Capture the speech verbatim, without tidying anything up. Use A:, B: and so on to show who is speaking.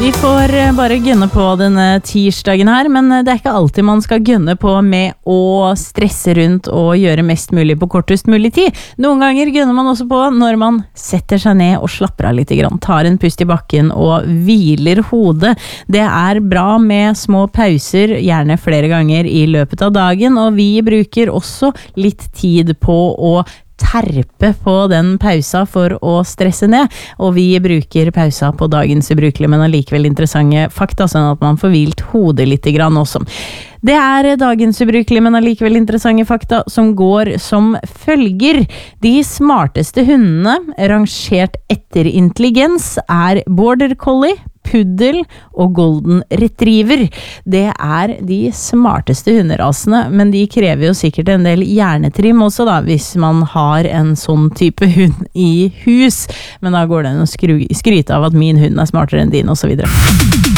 A: Vi får bare gønne på denne tirsdagen her, men det er ikke alltid man skal gønne på med å stresse rundt og gjøre mest mulig på kortest mulig tid. Noen ganger gønner man også på når man setter seg ned og slapper av litt grann, tar en pust i bakken og hviler hodet. Det er bra med små pauser, gjerne flere ganger i løpet av dagen, og vi bruker også litt tid på å terpe på den pausa for å stresse ned, og vi bruker pausa på dagens ubrukelige, men allikevel interessante fakta, sånn at man får hvilt hodet litt grann også. Det er dagens ubrukelige, men allikevel interessante fakta som går som følger. De smarteste hundene, rangert etter intelligens, er border collie, puddel og golden retriever. Det er de smarteste hunderasene, men de krever jo sikkert en del hjernetrim også da, hvis man har en sånn type hund i hus. Men da går det an å skru- skryte av at min hund er smartere enn din, og så videre.